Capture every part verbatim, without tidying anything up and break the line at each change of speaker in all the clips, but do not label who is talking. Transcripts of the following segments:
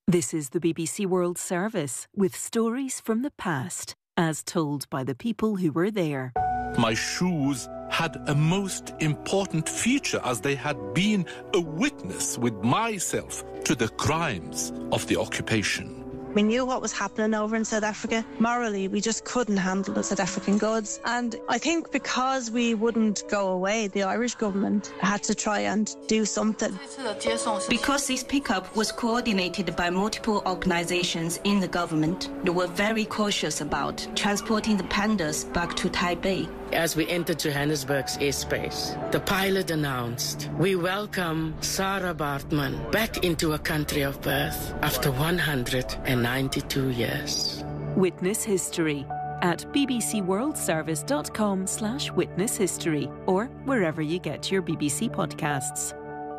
This is the B B C World Service with stories from the past, as told by the people who were there.
My shoes had a most important feature, as they had been a witness with myself to the crimes of the occupation.
We knew what was happening over in South Africa. Morally, we just couldn't handle the South African goods. And I think because we wouldn't go away, the Irish government had to try and do something.
Because this pickup was coordinated by multiple organizations in the government, they were very cautious about transporting the pandas back to Taipei.
As we entered Johannesburg's airspace, the pilot announced, "We welcome Sarah Baartman back into a country of birth after one hundred ninety-two years.
Witness History at bbcworldservice.com slash witness history or wherever you get your B B C podcasts.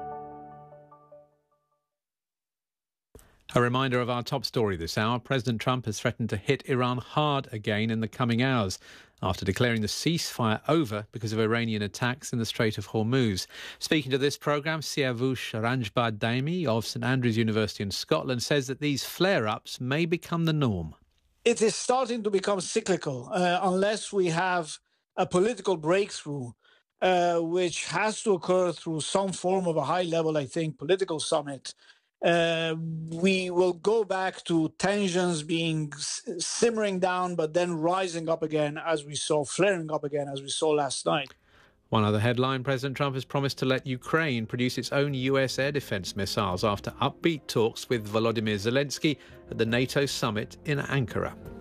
A reminder of our top story this hour. President Trump has threatened to hit Iran hard again in the coming hours after declaring the ceasefire over because of Iranian attacks in the Strait of Hormuz. Speaking to this programme, Siavush Ranjbad Daimi of St Andrews University in Scotland says that these flare-ups may become the norm.
It is starting to become cyclical uh, unless we have a political breakthrough, uh, which has to occur through some form of a high-level, I think, political summit. Uh, we will go back to tensions being s- simmering down, but then rising up again, as we saw, flaring up again, as we saw last night.
One other headline, President Trump has promised to let Ukraine produce its own U S air defence missiles after upbeat talks with Volodymyr Zelensky at the NATO summit in Ankara.